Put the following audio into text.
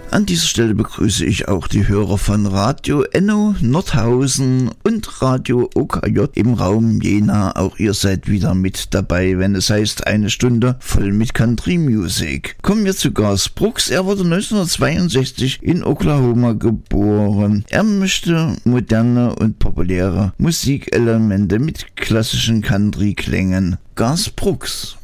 An dieser Stelle begrüße ich auch die Hörer von Radio Enno Nordhausen und Radio OKJ im Raum Jena. Auch ihr seid wieder mit dabei, wenn es heißt, eine Stunde voll mit Country Music. Kommen wir zu Garth Brooks. Er wurde 1962 in Oklahoma geboren. Er möchte moderne und populäre Musikelemente mit klassischen Country-Klängen. Garth Brooks.